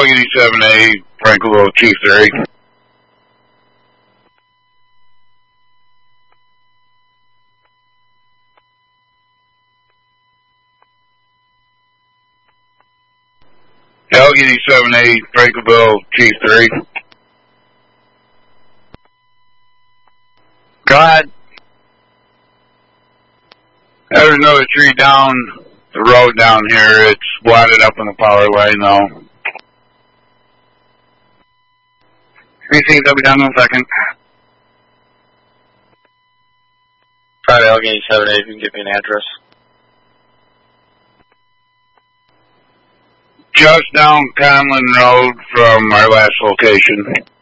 Allegheny 7A, Franklville, Chief 3. Allegheny 7A, Franklville, Chief 3. Go ahead. There's another tree down the road down here. It's wadded up in the power line now. Received, I'll be down in a second. Try Allegheny 7A, if you can give me an address. Just down Conlin Road from our last location.